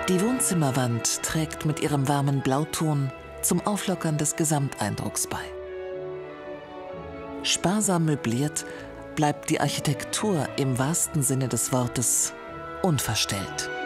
Die Wohnzimmerwand trägt mit ihrem warmen Blauton zum Auflockern des Gesamteindrucks bei. Sparsam möbliert bleibt die Architektur im wahrsten Sinne des Wortes unverstellt.